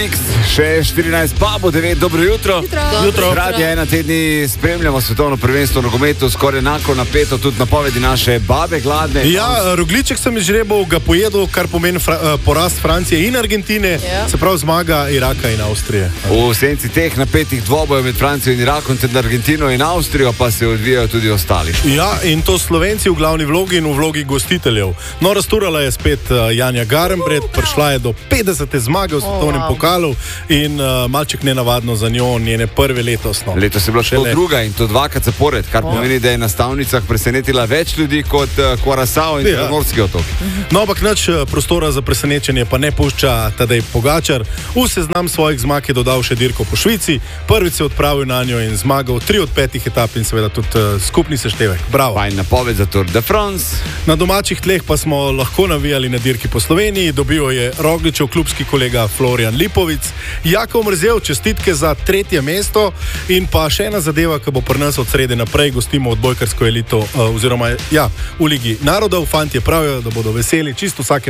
Še 14, pa bo 9, dobro jutro. Jutro. Radio 1 tedni spremljamo svetovno prvenstvo v nogometu, skoraj enako napeto, tudi napovedi naše babe gladne. Ja, rogljiček sem izžrebal, ga pojedel, kar pomeni porast Francije in Argentine, se pravi zmaga Iraka in Avstrije. V senci teh napetih dvobojev med Francijo in Irakom, ter Argentino in Avstrijo pa se odvijajo tudi ostali. Ja, in to Slovenci v glavni vlogi in v vlogi gostiteljev. No, razturala je spet Janja Garnbret, prišla je do 50. zmage v svetovnem pokalu in malček nenavadno za njo, njene prve letos. No. Letos je bila šele druga in to dvakrat zapored, kar pomeni, da je na stavnicah presenetila več ljudi kot Curaçao in Primorski otok. No, ampak nič prostora za presenečenje pa ne pušča Tadej Pogačar. V seznam svojih zmag je dodal še dirko po Švici, prvič se odpravil na njo in zmagal 3 od 5 etap in seveda tudi skupni seštevek. Bravo. Pa in napoved za Tour de France. Na domačih tleh pa smo lahko navijali na dirki po Sloveniji, dobil je Rogličev klubski kolega Florian Lipovic. Jakov Mrzel, čestitke za 3. mesto in pa še ena zadeva, ki bo pri nas od srede naprej, gostimo odbojkarsko elito oziroma v Ligi narodov. Fantje pravijo, da bodo veseli čisto vsake